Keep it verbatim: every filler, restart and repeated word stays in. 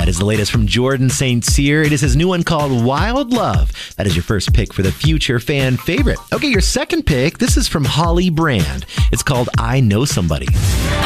That is the latest from Jordan Saint Cyr. It is his new one called Wild Love. That is your first pick for the future fan favorite. Okay, your second pick, this is from Holly Brand. It's called I Know Somebody.